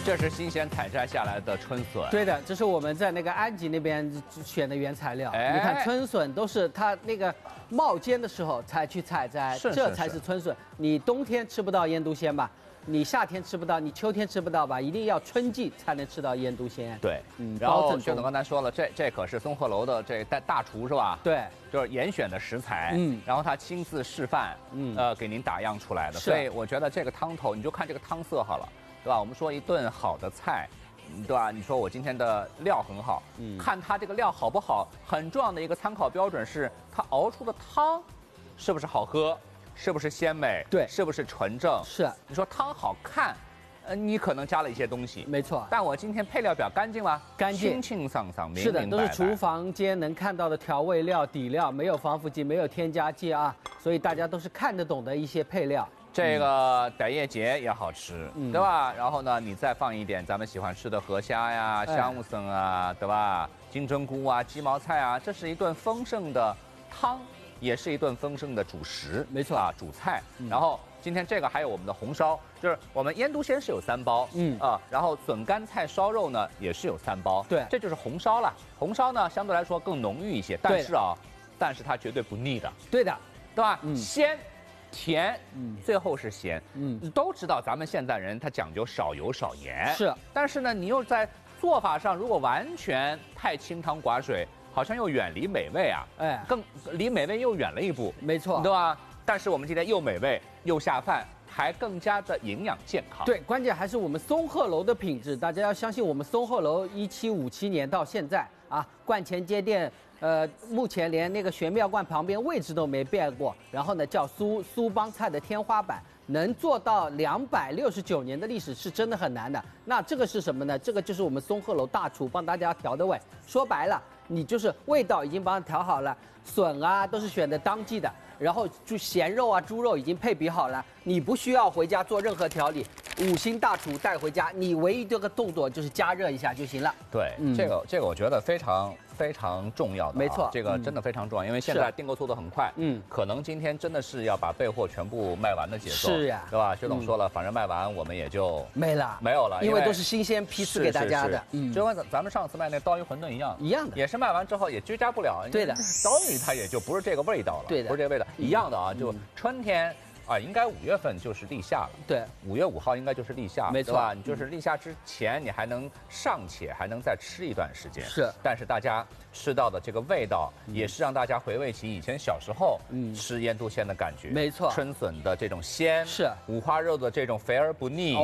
这是新鲜采摘下来的春笋。 对的，这是我们在那个安吉那边选的原材料。你看春笋都是它那个冒尖的时候才去采摘，这才是春笋。你冬天吃不到腌笃鲜吧？你夏天吃不到，你秋天吃不到吧？一定要春季才能吃到腌笃鲜。 对，然后薛总刚才说了，这可是松鹤楼的这大厨是吧？ 对， 就是严选的食材，然后他亲自示范，给您打样出来的。所以我觉得这个汤头，你就看这个汤色好了，对吧？我们说一顿好的菜，对吧？你说我今天的料很好，看它这个料好不好，很重要的一个参考标准是它熬出的汤是不是好喝。是不是鲜美？ 对， 是不是纯正？ 是。 你说汤好看，你可能加了一些东西， 没错。 但我今天配料表干净吗？ 干净， 清清爽爽，明是的， 明都是厨房间能看到的调味料、底料，没有防腐剂，没有添加剂啊，所以大家都是看得懂的一些配料。 这个傣叶结也好吃，对吧？然后呢，你再放一点咱们喜欢吃的河虾呀、香乌笋啊，对吧？金针菇啊、鸡毛菜啊，这是一顿丰盛的汤。也是一顿丰盛的主食， 没错啊，主菜。然后今天这个还有我们的红烧，就是我们腌笃鲜是有3包，然后笋干菜烧肉呢也是有3包， 对， 这就是红烧了。红烧呢相对来说更浓郁一些，但是它绝对不腻的， 对的， 对吧？鲜。甜，最后是咸，都知道咱们现代人他讲究少油少盐， 是， 但是呢，你又在做法上如果完全太清汤寡水。好像又远离美味啊，更离美味又远了一步， 没错， 对吧？但是我们今天又美味又下饭，还更加的营养健康。 对，关键还是我们松鹤楼的品质，大家要相信我们松鹤楼1757年到现在啊，观前街店，目前连那个玄妙观旁边位置都没变过，然后呢叫苏帮菜的天花板。能做到269年的历史是真的很难的。那这个是什么呢？这个就是我们松鹤楼大厨帮大家调的味。说白了，你就是味道已经帮他调好了，笋啊都是选的当季的，然后就咸肉啊、猪肉已经配比好了，你不需要回家做任何调理。5星大厨带回家，你唯一这个动作就是加热一下就行了。 对，这个我觉得非常重要的， 没错， 这个真的非常重要，因为现在订购速度很快，可能今天真的是要把备货全部卖完的节奏， 是呀， 对吧？薛总说了，反正卖完我们也就没有了，因为都是新鲜批次给大家的， 就跟咱们上次卖那刀鱼馄饨一样的，也是卖完之后也追加不了， 对的， 刀鱼它也就不是这个味道了， 对的， 不是这个味道，一样的啊，就春天。啊，应该5月份就是立夏了。 对 ，5月5号应该就是立夏， 没错， 对吧？你就是立夏之前，你还能尚且还能再吃一段时间。 是， 但是大家吃到的这个味道，也是让大家回味起以前小时候吃腌笃鲜的感觉。 没错， 春笋的这种鲜， 是五花肉的这种肥而不腻。